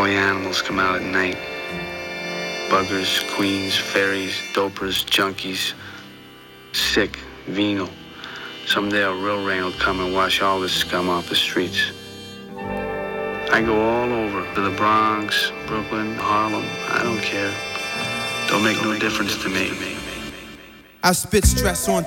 All the animals come out at night. Buggers, queens, fairies, dopers, junkies, sick, venal. Someday a real rain will come and wash all this scum off the streets. I go all over, to the Bronx, Brooklyn, Harlem, I don't care. Don't make no difference to me. I spit stress on